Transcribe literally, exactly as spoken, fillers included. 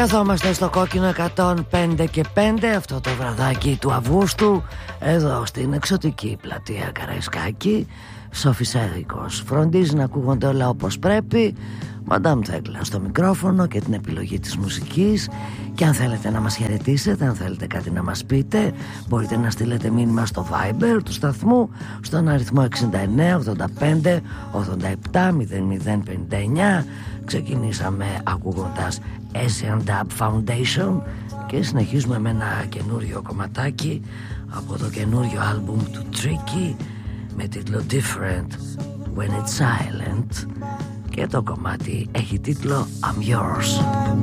Καθόμαστε στο κόκκινο εκατόν πέντε και πέντε αυτό το βραδάκι του Αυγούστου, εδώ στην εξωτική πλατεία Καραϊσκάκη. Σοφισέρικος φροντίζει να ακούγονται όλα όπως πρέπει. Μαντάμ Θέκλα στο μικρόφωνο και την επιλογή της μουσικής. Και αν θέλετε να μας χαιρετήσετε, αν θέλετε κάτι να μας πείτε, μπορείτε να στείλετε μήνυμα στο Viber του σταθμού στον αριθμό εξήντα εννέα ογδόντα πέντε ογδόντα επτά μηδέν μηδέν πενήντα εννέα. Ξεκινήσαμε ακούγοντας Asian Dub Foundation και συνεχίζουμε με ένα καινούριο κομματάκι από το καινούριο άλμπουμ του Tricky με τίτλο Different When It's Silent, και το κομμάτι έχει τίτλο I'm Yours.